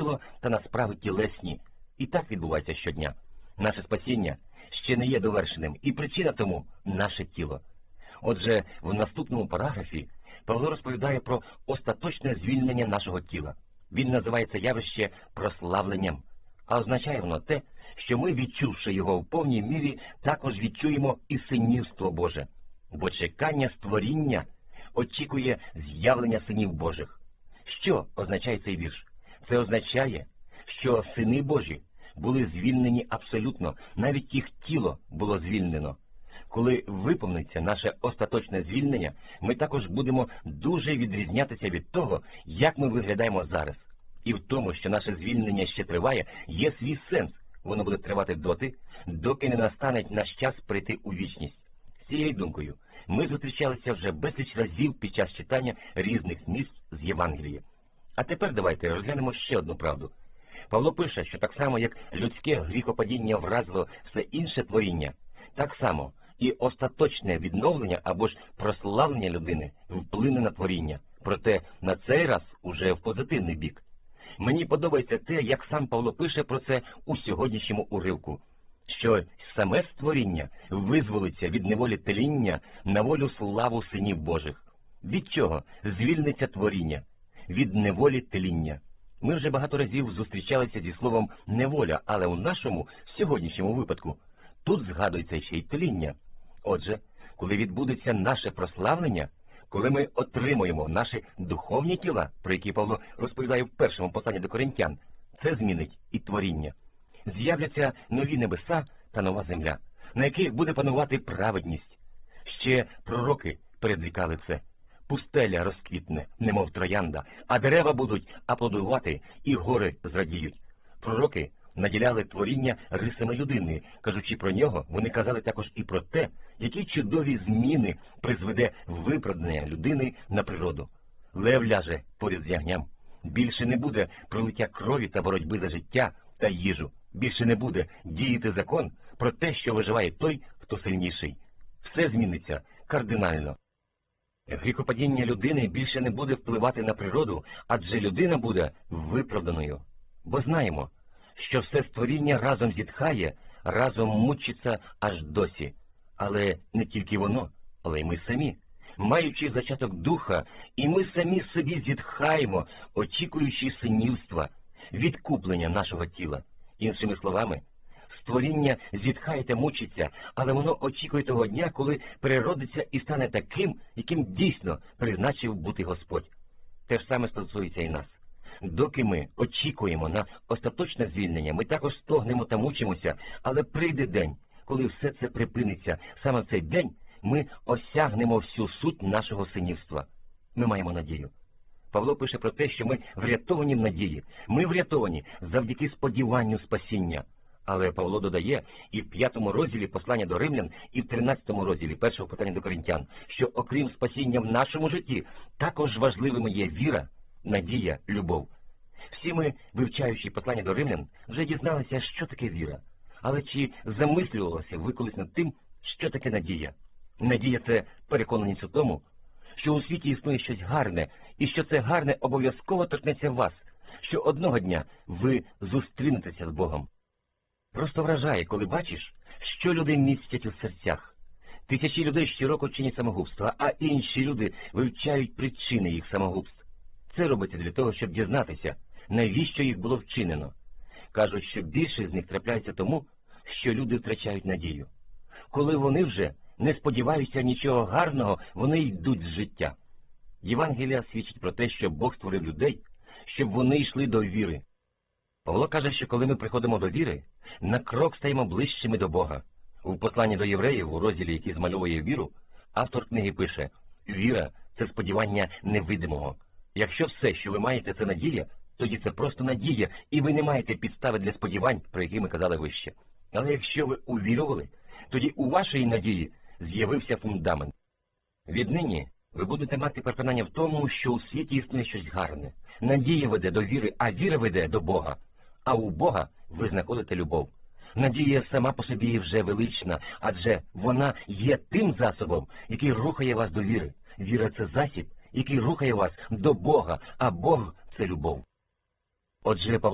тіло та на справи тілесні. І так відбувається щодня. Наше спасіння ще не є довершеним, і причина тому – наше тіло. Отже, в наступному параграфі Павло розповідає про остаточне звільнення нашого тіла. Він називає це явище прославленням, а означає воно те, що ми, відчувши його в повній мірі, також відчуємо і синівство Боже. Бо чекання створіння очікує з'явлення синів Божих. Що означає цей вірш? Це означає, що сини Божі були звільнені абсолютно, навіть їх тіло було звільнено. Коли виповниться наше остаточне звільнення, ми також будемо дуже відрізнятися від того, як ми виглядаємо зараз. І в тому, що наше звільнення ще триває, є свій сенс. Воно буде тривати доти, доки не настане наш час прийти у вічність. З цією думкою ми зустрічалися вже безліч разів під час читання різних місць з Євангелія. А тепер давайте розглянемо ще одну правду. Павло пише, що так само, як людське гріхопадіння вразило все інше творіння, так само і остаточне відновлення або ж прославлення людини вплине на творіння, проте на цей раз уже в позитивний бік. Мені подобається те, як сам Павло пише про це у сьогоднішньому уривку, що саме створіння визволиться від неволі тління на волю славу синів Божих. Від чого звільниться творіння? Від неволі тління. Ми вже багато разів зустрічалися зі словом «неволя», але у нашому сьогоднішньому випадку тут згадується ще й тління. Отже, коли відбудеться наше прославлення, коли ми отримуємо наші духовні тіла, про які Павло розповідає в першому посланні до Коринтян, це змінить і творіння. З'являться нові небеса та нова земля, на яких буде панувати праведність. Ще пророки передрікали це. Пустеля розквітне, немов троянда, а дерева будуть аплодувати, і гори зрадіють. Пророки наділяли творіння рисами людини. Кажучи про нього, вони казали також і про те, які чудові зміни призведе виправдання людини на природу. Лев ляже поряд з ягням. Більше не буде пролиття крові та боротьби за життя та їжу. Більше не буде діяти закон про те, що виживає той, хто сильніший. Все зміниться кардинально. Гріхопадіння людини більше не буде впливати на природу, адже людина буде виправданою. Бо знаємо, що все створіння разом зітхає, разом мучиться аж досі. Але не тільки воно, але й ми самі. Маючи зачаток духа, і ми самі собі зітхаємо, очікуючи синівства, відкуплення нашого тіла. Іншими словами, створіння зітхає та мучиться, але воно очікує того дня, коли переродиться і стане таким, яким дійсно призначив бути Господь. Те ж саме стосується і нас. Доки ми очікуємо на остаточне звільнення, ми також стогнемо та мучимося, але прийде день, коли все це припиниться. Саме в цей день ми осягнемо всю суть нашого синівства. Ми маємо надію. Павло пише про те, що ми врятовані в надії. Ми врятовані завдяки сподіванню спасіння. Але Павло додає і в 5 розділі послання до Римлян, і в 13 розділі першого послання до Коринтян, що окрім спасіння в нашому житті, також важливими є віра, надія, любов. Всі ми, вивчаючи послання до Римлян, вже дізналися, що таке віра. Але чи замислювалося ви колись над тим, що таке надія? Надія – це переконаність у тому, що у світі існує щось гарне, і що це гарне обов'язково торкнеться вас, що одного дня ви зустрінетеся з Богом. Просто вражає, коли бачиш, що люди містять у серцях. Тисячі людей щороку чинять самогубство, а інші люди вивчають причини їх самогубств. Це робиться для того, щоб дізнатися, навіщо їх було вчинено. Кажуть, що більше з них трапляється тому, що люди втрачають надію. Коли вони вже не сподіваються нічого гарного, вони йдуть з життя. Євангелія свідчить про те, що Бог створив людей, щоб вони йшли до віри. Павло каже, що коли ми приходимо до віри, на крок стаємо ближчими до Бога. У посланні до євреїв, у розділі, який змальовує віру, автор книги пише: «Віра – це сподівання невидимого». Якщо все, що ви маєте, це надія, тоді це просто надія, і ви не маєте підстави для сподівань, про які ми казали вище. Але якщо ви увірували, тоді у вашій надії з'явився фундамент. Віднині ви будете мати переконання в тому, що у світі існує щось гарне. Надія веде до віри, а віра веде до Бога. А у Бога ви знаходите любов. Надія сама по собі вже велична, адже вона є тим засобом, який рухає вас до віри. Віра – це засіб, який рухає вас до Бога, а Бог – це любов. Отже,